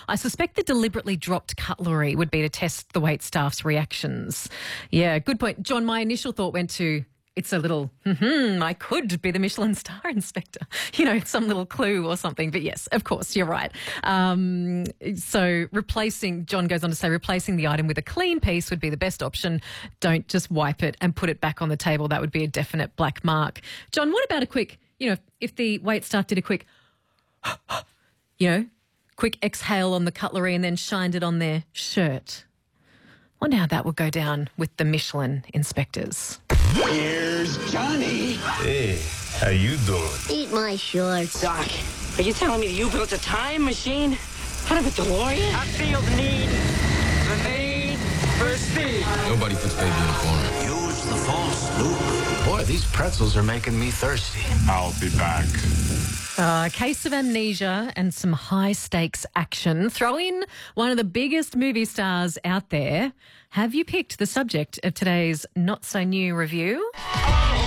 I suspect the deliberately dropped cutlery would be to test the waitstaff's reactions. Yeah, good point. John, my initial thought went to, it's a little, I could be the Michelin star inspector. You know, some little clue or something. But yes, of course, you're right. So John goes on to say, replacing the item with a clean piece would be the best option. Don't just wipe it and put it back on the table. That would be a definite black mark. John, what about a quick, if the waitstaff did a quick, quick exhale on the cutlery and then shined it on their shirt? Wonder how that would go down with the Michelin inspectors. Here's Johnny. Hey, how you doing? Eat my shorts. Doc, are you telling me that you built a time machine out of a DeLorean? I feel the need for speed. Nobody puts baby in a corner. Use the force, Luke. Boy, these pretzels are making me thirsty. I'll be back. A case of amnesia and some high-stakes action. Throw in one of the biggest movie stars out there. Have you picked the subject of today's Not So New review?